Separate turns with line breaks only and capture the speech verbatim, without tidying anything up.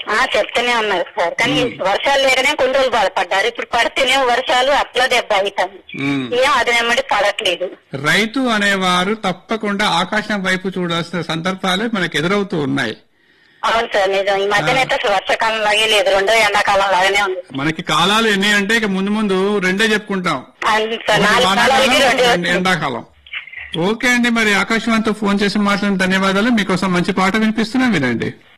ఆ చెప్తూనే ఉన్నారు సార్, కానీ వర్షాలు లేకనే కొన్ని రోజులు బాధపడ్డారు. ఇప్పుడు పడితేనే వర్షాలు అట్లా దెబ్బ అవుతాయి, ఏం అదేమంటే పడట్లేదు.
రైతు అనేవారు తప్పకుండా ఆకాశం వైపు చూడాల్సిన సందర్భాలే మనకు ఎదురవుతూ ఉన్నాయి.
అవును సార్, నిజం. ఈ మధ్యన అయితే అసలు వర్షాకాలం లాగే లేదు, రెండో ఎండాకాలం లాగానే ఉంది.
మనకి కాలాలు ఎన్ని అంటే ఇక ముందు ముందు రెండే చెప్పుకుంటాం,
అవును సార్, నాలుగు కాలాలకి రెండు
ఎండాకాలం. ఓకే అండి, మరి ఆకాశవాణితో ఫోన్ చేసి మాట్లాడిన ధన్యవాదాలు. మీకోసం మంచి పాట వినిపిస్తున్నాం, వినండి.